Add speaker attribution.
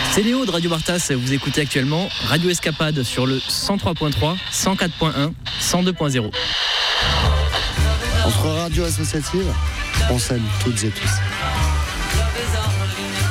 Speaker 1: C'est Léo de Radio Bartas, vous écoutez actuellement Radio Escapade sur le 103.3, 104.1, 102.0.
Speaker 2: Entre radio associative, on s'aime toutes et tous.